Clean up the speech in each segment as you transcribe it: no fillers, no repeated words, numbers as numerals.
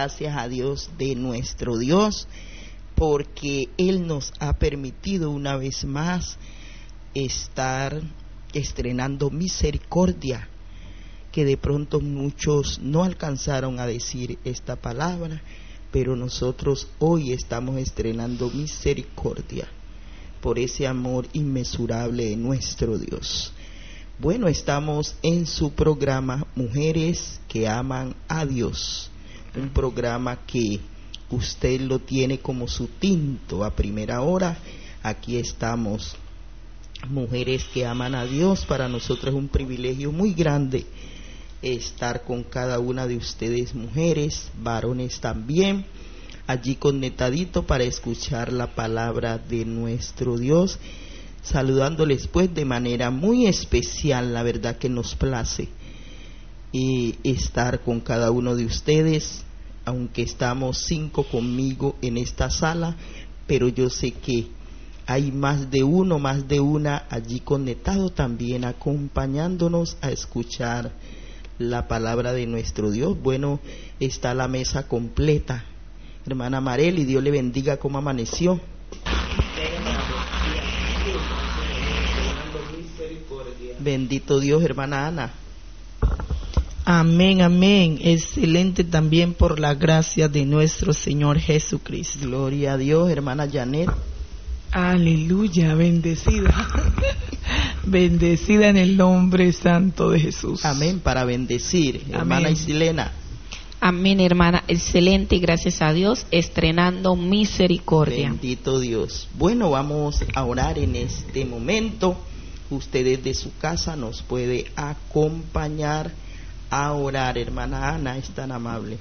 gracias a Dios de nuestro Dios, porque Él nos ha permitido una vez más estar estrenando misericordia, que de pronto muchos no alcanzaron a decir esta palabra, pero nosotros hoy estamos estrenando misericordia por ese amor inmesurable de nuestro Dios. Bueno, estamos en su programa Mujeres que Aman a Dios, un programa que usted lo tiene como su tinto a primera hora. Aquí estamos, Mujeres que Aman a Dios. Para nosotros es un privilegio muy grande estar con cada una de ustedes, mujeres, varones también, allí conectadito para escuchar la palabra de nuestro Dios, saludándoles pues de manera muy especial. La verdad que nos place estar con cada uno de ustedes, aunque estamos 5 conmigo en esta sala, pero yo sé que hay más de uno, más de una allí conectado también, acompañándonos a escuchar la palabra de nuestro Dios. Bueno, está la mesa completa. Hermana Marely, Dios le bendiga. ¿Cómo amaneció? Bendito Dios. Hermana Ana. Amén, amén. Excelente también por la gracia de nuestro Señor Jesucristo. Gloria a Dios. Hermana Janet. Aleluya, bendecida. Bendecida en el nombre santo de Jesús. Amén, para bendecir. Amén. Hermana Isilena. Amén, hermana, excelente, y gracias a Dios, estrenando misericordia. Bendito Dios. Bueno, vamos a orar en este momento. Usted desde su casa nos puede acompañar a orar. Hermana Ana, es tan amable.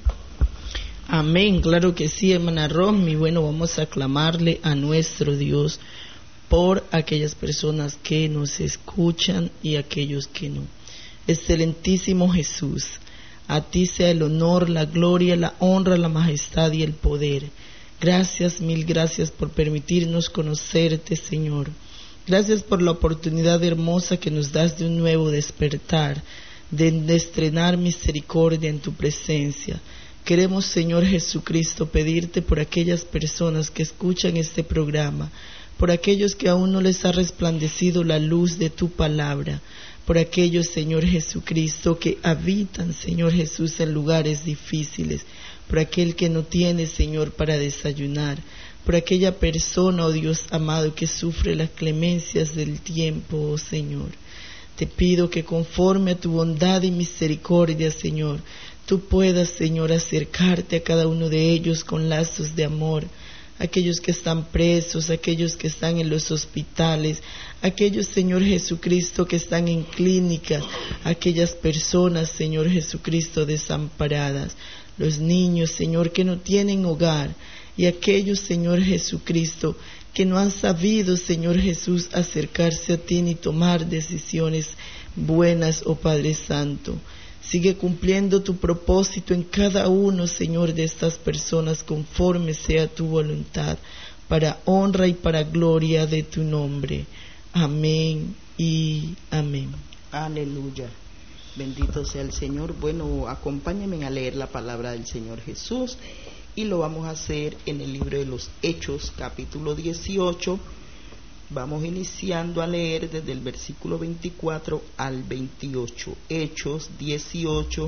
Amén, claro que sí, hermana Romy. Bueno, vamos a clamarle a nuestro Dios por aquellas personas que nos escuchan y aquellos que no. Excelentísimo Jesús, a ti sea el honor, la gloria, la honra, la majestad y el poder. Gracias, mil gracias por permitirnos conocerte, Señor. Gracias por la oportunidad hermosa que nos das de un nuevo despertar, de estrenar misericordia en tu presencia. Queremos, Señor Jesucristo, pedirte por aquellas personas que escuchan este programa, por aquellos que aún no les ha resplandecido la luz de tu palabra, por aquellos, Señor Jesucristo, que habitan, Señor Jesús, en lugares difíciles, por aquel que no tiene, Señor, para desayunar, por aquella persona, oh Dios amado, que sufre las clemencias del tiempo, oh Señor. Te pido que conforme a tu bondad y misericordia, Señor, tú puedas, Señor, acercarte a cada uno de ellos con lazos de amor, aquellos que están presos, aquellos que están en los hospitales, aquellos, Señor Jesucristo, que están en clínicas, aquellas personas, Señor Jesucristo, desamparadas, los niños, Señor, que no tienen hogar, y aquellos, Señor Jesucristo, que no han sabido, Señor Jesús, acercarse a ti ni tomar decisiones buenas, oh Padre Santo. Sigue cumpliendo tu propósito en cada uno, Señor, de estas personas, conforme sea tu voluntad, para honra y para gloria de tu nombre. Amén y amén. Aleluya. Bendito sea el Señor. Bueno, acompáñenme a leer la palabra del Señor Jesús, y lo vamos a hacer en el libro de los Hechos, capítulo 18. Vamos iniciando a leer desde el versículo 24 al 28. Hechos 18,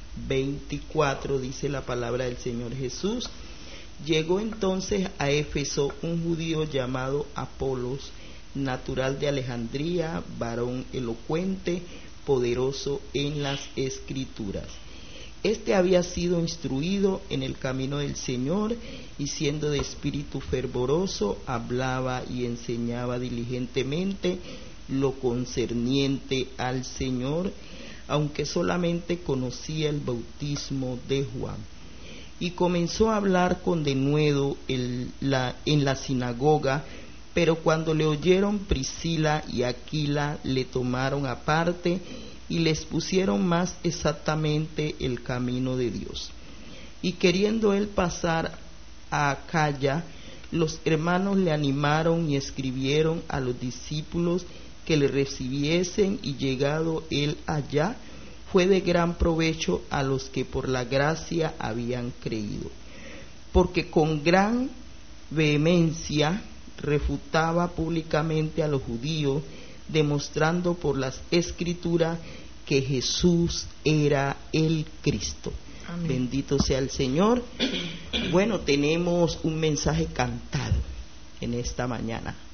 24, dice la palabra del Señor Jesús. Llegó entonces a Éfeso un judío llamado Apolos, natural de Alejandría, varón elocuente, poderoso en las Escrituras. Este había sido instruido en el camino del Señor, y siendo de espíritu fervoroso, hablaba y enseñaba diligentemente lo concerniente al Señor, aunque solamente conocía el bautismo de Juan. Y comenzó a hablar con denuedo en la sinagoga, pero cuando le oyeron Priscila y Aquila, le tomaron aparte y les pusieron más exactamente el camino de Dios. Y queriendo él pasar a Acaya, los hermanos le animaron y escribieron a los discípulos que le recibiesen, y llegado él allá, fue de gran provecho a los que por la gracia habían creído, porque con gran vehemencia refutaba públicamente a los judíos, demostrando por las Escrituras que Jesús era el Cristo. Amén. Bendito sea el Señor. Bueno, tenemos un mensaje cantado en esta mañana.